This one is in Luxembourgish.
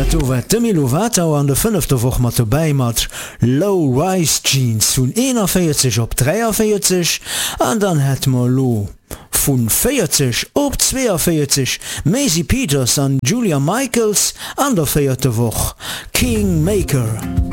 dower Demi Lovato an der 5. Woche mat dabei mat Low Rise Jeans vun 41 op 43 an dann het mal lo vun 40 op 42 Maisie Peters an Julia Michaels an der 4. Woche Kingmaker.